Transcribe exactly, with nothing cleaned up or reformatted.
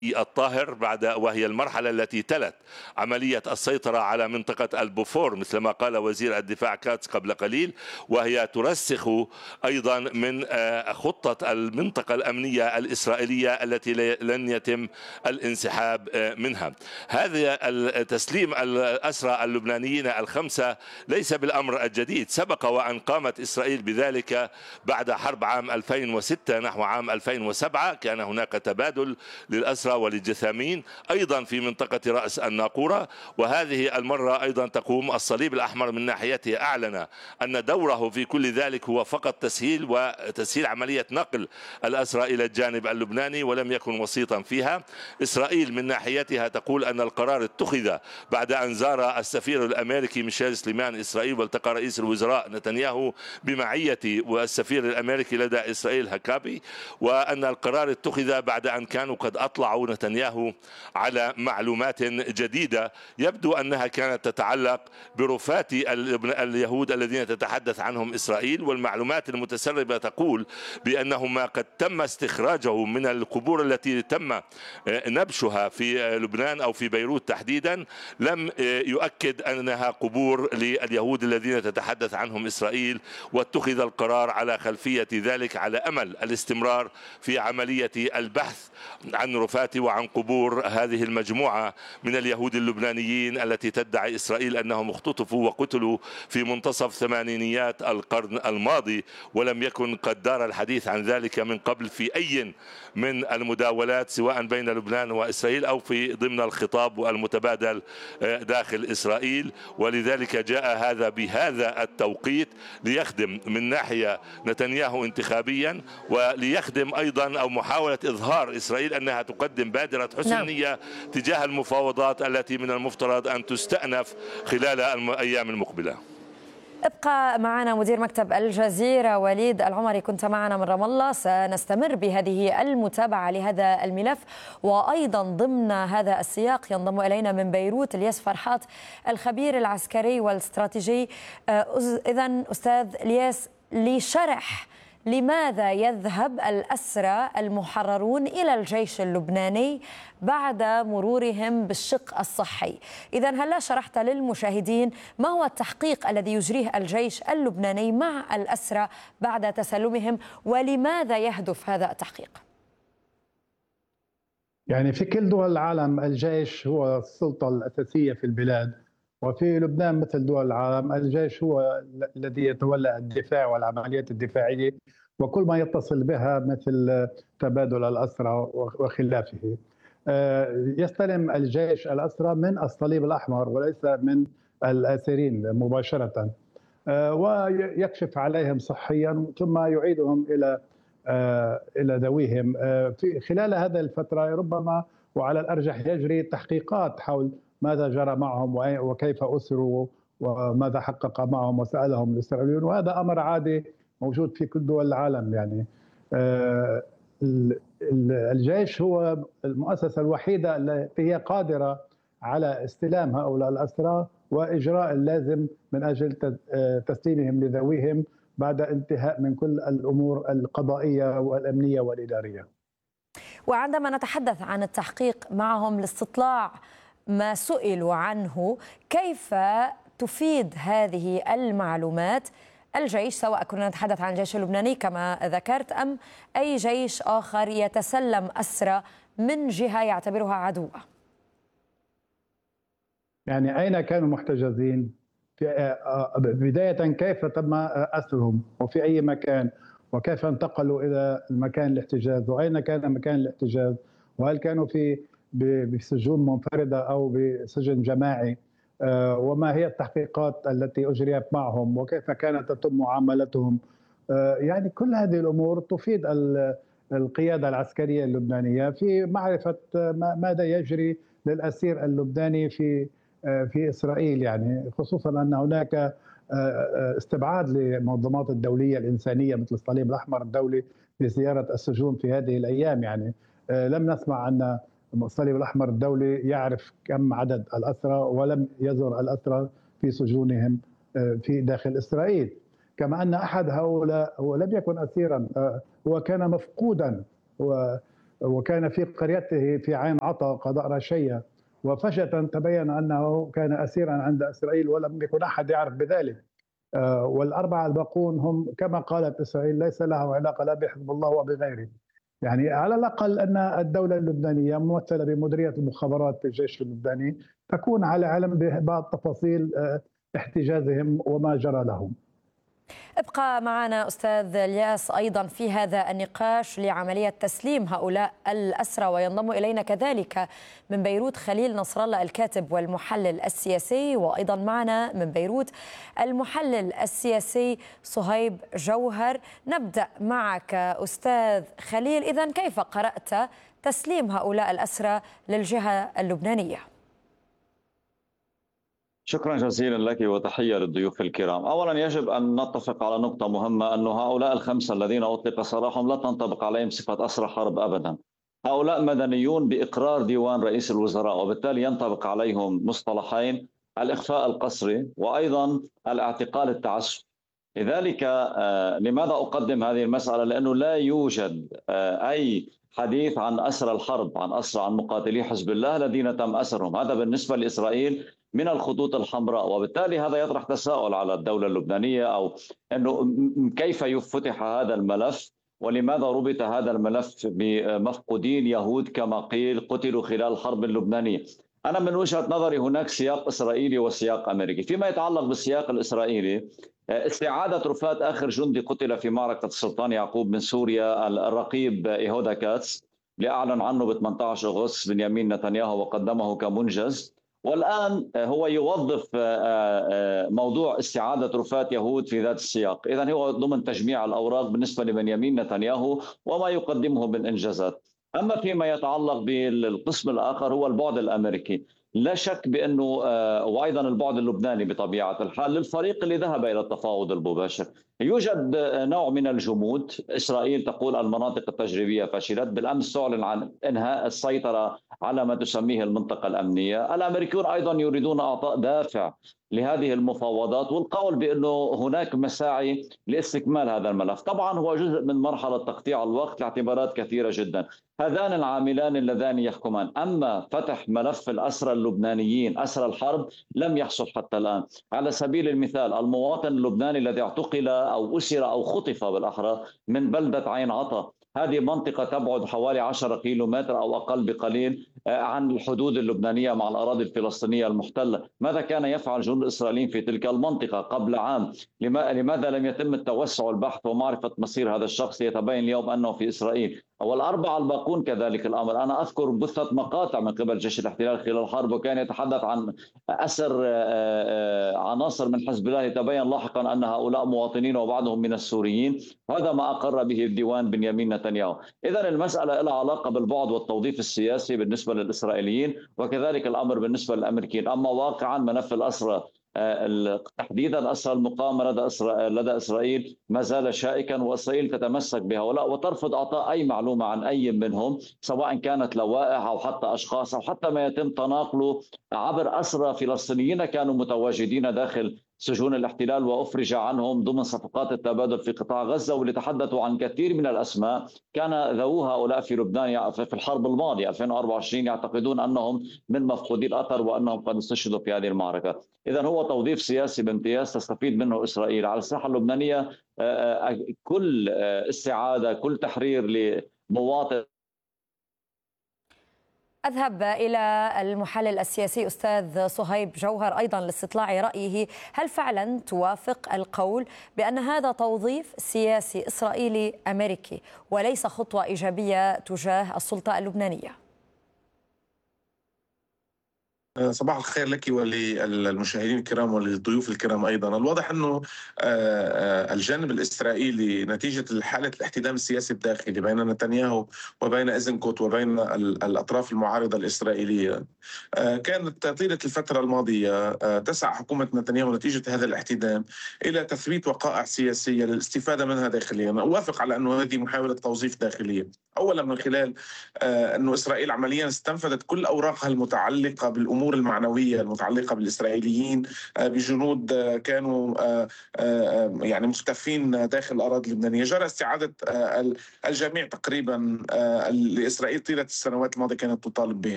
الطاهر بعد، وهي المرحلة التي تلت عملية السيطرة على منطقة البوفور مثل ما قال وزير الدفاع كاتس قبل قليل، وهي ترسخ أيضا من خطة المنطقة الأمنية الإسرائيلية التي لن يتم الانسحاب منها. هذا تسليم الأسرى اللبنانيين الخمسة ليس بالأمر الجديد، سبق وأن قامت إسرائيل بذلك بعد حرب عام ألفين وستة نحو عام ألفين وسبعة، كان هناك تبادل للأسرى وللجثامين أيضا في منطقة رأس الناقورة. وهذه المرة أيضا تقوم الصليب الأحمر من ناحيته أعلن أن دوره في كل ذلك هو فقط تسهيل وتسهيل عملية نقل الأسرى إلى الجانب اللبناني، ولم يكن وسيطا فيها. إسرائيل من ناحيتها تقول أن القرار اتخذ بعد أن زار السفير الأمريكي ميشيل سليمان إسرائيل، والتقى رئيس الوزراء نتنياهو بمعية والسفير الأمريكي لدى إسرائيل هكابي، وأن القرار اتخذ بعد أن كانوا قد أطلعوا نتنياهو على معلومات جديدة يبدو أنها كانت تتعلق برفات اليهود الذين تتحدث عنهم إسرائيل. والمعلومات المتسربة تقول بأنه ما قد تم استخراجه من القبور التي تم نبشها في لبنان أو في بيروت تحديدا لم يؤكد أنها قبور لليهود الذين تتحدث عنهم إسرائيل، واتخذ القرار على خلفية ذلك على أمل الاستمرار في عملية البحث عن رفات وعن قبور هذه المجموعة من اليهود اللبنانيين التي تدعي إسرائيل أنهم اختطفوا وقتلوا في منتصف ثمانينيات القرن الماضي، ولم يكن قد دار الحديث عن ذلك من قبل في أي من المداولات سواء بين لبنان وإسرائيل أو في ضمن الخطاب المتبادل داخل إسرائيل. ولذلك جاء هذا بهذا التوقيت ليخدم من ناحية نتنياهو انتخابيا، وليخدم أيضا أو محاولة إظهار إسرائيل أنها تقدم بادرة حسن النية تجاه المفاوضات التي من المفترض أن تستأنف خلال الأيام المقبلة. ابقى معنا مدير مكتب الجزيرة وليد العمري، كنت معنا من رام الله. سنستمر بهذه المتابعة لهذا الملف، وأيضا ضمن هذا السياق ينضم إلينا من بيروت الياس فرحات الخبير العسكري والاستراتيجي. إذن أستاذ الياس، لشرح لماذا يذهب الأسرى المحررون إلى الجيش اللبناني بعد مرورهم بالشق الصحي؟ إذن هلا شرحت للمشاهدين ما هو التحقيق الذي يجريه الجيش اللبناني مع الأسرى بعد تسلمهم، ولماذا يهدف هذا التحقيق؟ يعني في كل دول العالم الجيش هو السلطة الأساسية في البلاد، وفي لبنان مثل دول العالم الجيش هو الذي يتولى الدفاع والعمليات الدفاعية وكل ما يتصل بها مثل تبادل الأسرى وخلافه. يستلم الجيش الأسرى من الصليب الأحمر وليس من الأسيرين مباشرة، ويكشف عليهم صحيا ثم يعيدهم إلى إلى ذويهم. في خلال هذه الفترة ربما وعلى الأرجح يجري تحقيقات حول ماذا جرى معهم وكيف أسروا وماذا حقق معهم وسألهم الإسرائيليون، وهذا أمر عادي موجود في كل دول العالم. يعني الجيش هو المؤسسة الوحيدة التي هي قادرة على استلام هؤلاء الأسرى وإجراء اللازم من أجل تسليمهم لذويهم بعد انتهاء من كل الأمور القضائية والأمنية والإدارية. وعندما نتحدث عن التحقيق معهم لاستطلاع ما سئلوا عنه، كيف تفيد هذه المعلومات الجيش، سواء كنا نتحدث عن الجيش اللبناني كما ذكرت أم أي جيش آخر يتسلم أسرى من جهة يعتبرها عدوة؟ يعني أين كانوا محتجزين؟ بداية كيف تم أسرهم وفي أي مكان، وكيف انتقلوا إلى المكان الاحتجاز، وأين كان مكان الاحتجاز، وهل كانوا في بسجون منفردة أو بسجن جماعي، وما هي التحقيقات التي أجريت معهم وكيف كانت تتم معاملتهم. يعني كل هذه الأمور تفيد القيادة العسكرية اللبنانية في معرفة ماذا يجري للأسير اللبناني في في إسرائيل، يعني خصوصا أن هناك استبعاد للمنظمات الدولية الإنسانية مثل الصليب الأحمر الدولي لزيارة السجون في هذه الأيام. يعني لم نسمع أن الصليب الأحمر الدولي يعرف كم عدد الأسرى ولم يزر الأسرى في سجونهم في داخل إسرائيل. كما أن أحد هؤلاء هو لم يكن أسيرا، هو كان مفقودا وكان في قريته في عين عطا قضاء رشية، وفجأة تبين أنه كان أسيرا عند إسرائيل ولم يكن أحد يعرف بذلك. والأربعة الباقون هم كما قالت إسرائيل ليس له علاقة لا بحزب الله وبغيره. يعني على الأقل أن الدولة اللبنانية ممثلة بمديرية المخابرات في الجيش اللبناني تكون على علم ببعض تفاصيل احتجازهم وما جرى لهم. ابقى معنا أستاذ الياس أيضا في هذا النقاش لعملية تسليم هؤلاء الأسرى، وينضم إلينا كذلك من بيروت خليل نصر الله الكاتب والمحلل السياسي، وأيضا معنا من بيروت المحلل السياسي صهيب جوهر. نبدأ معك أستاذ خليل، إذن كيف قرأت تسليم هؤلاء الأسرى للجهة اللبنانية؟ شكرا جزيلا لك وتحية للضيوف الكرام. أولا يجب أن نتفق على نقطة مهمة، أن هؤلاء الخمسة الذين أطلق سراحهم لا تنطبق عليهم صفة أسرى حرب أبدا. هؤلاء مدنيون بإقرار ديوان رئيس الوزراء، وبالتالي ينطبق عليهم مصطلحين: الإخفاء القسري وأيضا الاعتقال التعسفي. لذلك لماذا أقدم هذه المسألة؟ لأنه لا يوجد أي حديث عن أسرى الحرب، عن أسرى عن مقاتلي حزب الله الذين تم أسرهم. هذا بالنسبة لإسرائيل من الخطوط الحمراء، وبالتالي هذا يطرح تساؤل على الدولة اللبنانية، أو أنه كيف فتح هذا الملف ولماذا ربط هذا الملف بمفقودين يهود كما قيل قتلوا خلال الحرب اللبنانية. أنا من وجهة نظري هناك سياق إسرائيلي وسياق أمريكي. فيما يتعلق بالسياق الإسرائيلي، استعادة رفات آخر جندي قتل في معركة السلطان يعقوب من سوريا، الرقيب يهودا كاتس، لأعلن عنه ب ثمانية عشر أغسطس بنيامين نتنياهو وقدمه كمنجز، والآن هو يوظف موضوع استعادة رفات يهود في ذات السياق. إذن هو ضمن تجميع الأوراق بالنسبة لبنيامين نتنياهو وما يقدمه من إنجازات. أما فيما يتعلق بالقسم الآخر هو البعد الأمريكي، لا شك بأنه وأيضا البعد اللبناني بطبيعة الحال للفريق اللي ذهب إلى التفاوض المباشر. يوجد نوع من الجمود. إسرائيل تقول المناطق التجريبية فشلت، بالأمس تعلن عن إنهاء السيطرة على ما تسميه المنطقة الأمنية. الأمريكيون أيضا يريدون إعطاء دافع لهذه المفاوضات والقول بأنه هناك مساعي لاستكمال هذا الملف. طبعا هو جزء من مرحلة تقطيع الوقت لاعتبارات كثيرة جدا. هذان العاملان اللذان يحكمان. أما فتح ملف الأسرى اللبنانيين أسرى الحرب لم يحصل حتى الآن. على سبيل المثال المواطن اللبناني الذي اعتقل أو أسر أو خطف بالأحرى من بلدة عين عطا، هذه منطقة تبعد حوالي عشرة كيلومتر أو أقل بقليل عن الحدود اللبنانية مع الأراضي الفلسطينية المحتلة. ماذا كان يفعل الجنود الإسرائيليين في تلك المنطقة قبل عام؟ لماذا لم يتم التوسع البحث ومعرفة مصير هذا الشخص؟ يتبين اليوم أنه في إسرائيل. والأربعة الباقون كذلك الأمر. أنا أذكر بثة مقاطع من قبل جيش الاحتلال خلال الحرب، وكان يتحدث عن أسر عناصر من حزب الله، يتبين لاحقا أن هؤلاء مواطنين وبعضهم من السوريين. هذا ما أقر به الديوان بنيامين نتنياهو. إذن المسألة لها علاقة بالبعد والتوظيف السياسي بالنسبة للإسرائيليين، وكذلك الأمر بالنسبة للأمريكيين. أما واقعا ملف الأسرى تحديدا أسرى المقاومة لدى إسرائيل, لدى إسرائيل ما زال شائكا، وإسرائيل تتمسك بهؤلاء وترفض إعطاء أي معلومة عن أي منهم، سواء كانت لوائح أو حتى أشخاص أو حتى ما يتم تناقله عبر أسرى فلسطينيين كانوا متواجدين داخل سجون الاحتلال وأفرج عنهم ضمن صفقات التبادل في قطاع غزة، واللي تحدثوا عن كثير من الأسماء كان ذوو هؤلاء في لبنان في الحرب الماضية ألفين وأربعة وعشرين يعتقدون أنهم من مفقودي الأثر وأنهم قد استشهدوا في هذه المعركة. إذن هو توظيف سياسي بامتياز تستفيد منه إسرائيل. على الساحة اللبنانية كل استعادة كل تحرير لمواطن. أذهب إلى المحلل السياسي أستاذ صهيب جوهر أيضا لاستطلاع رأيه. هل فعلا توافق القول بأن هذا توظيف سياسي إسرائيلي أمريكي وليس خطوة إيجابية تجاه السلطة اللبنانية؟ صباح الخير لك وللمشاهدين الكرام وللضيوف الكرام أيضا. الواضح أنه الجانب الإسرائيلي نتيجة حالة الاحتدام السياسي الداخلي بين نتنياهو وبين إيزنكوت وبين الأطراف المعارضة الإسرائيلية، كانت طيلة الفترة الماضية تسعى حكومة نتنياهو نتيجة هذا الاحتدام إلى تثبيت وقائع سياسية للاستفادة منها داخليا. أنا أوافق على أنه هذه محاولة توظيف داخلية، أولا من خلال أنه إسرائيل عمليا استنفذت كل أوراقها المتعلقة بالأمور الأمور المعنوية المتعلقة بالإسرائيليين بجنود كانوا يعني مختفين داخل الأراضي اللبنانية. جرى استعادة الجميع تقريبا لإسرائيل طيلة السنوات الماضية كانت تطالب بهم.